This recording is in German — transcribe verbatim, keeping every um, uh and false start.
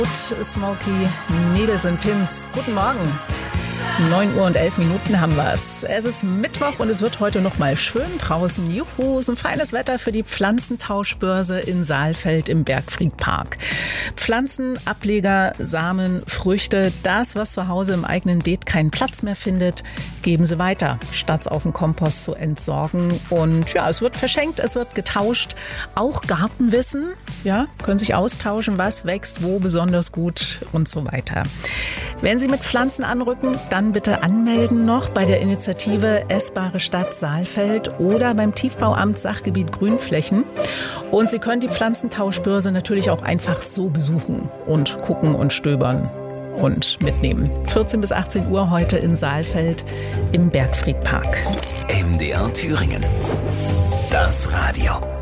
Smokey, Needles and Pins. Guten Morgen. neun Uhr und elf Minuten haben wir es. Es ist Mittwoch und es wird heute noch mal schön draußen. Juhu, so ein feines Wetter für die Pflanzentauschbörse in Saalfeld im Bergfriedpark. Pflanzen, Ableger, Samen, Früchte, das, was zu Hause im eigenen Beet keinen Platz mehr findet, geben Sie weiter, statt es auf den Kompost zu entsorgen. Und ja, es wird verschenkt, es wird getauscht. Auch Gartenwissen, ja, können sich austauschen, was wächst, wo besonders gut und so weiter. Wenn Sie mit Pflanzen anrücken, dann bitte anmelden noch bei der Initiative Essbare Stadt Saalfeld oder beim Tiefbauamt Sachgebiet Grünflächen. Und Sie können die Pflanzentauschbörse natürlich auch einfach so besuchen und gucken und stöbern und mitnehmen. vierzehn bis achtzehn Uhr heute in Saalfeld im Bergfriedpark. M D R Thüringen. Das Radio.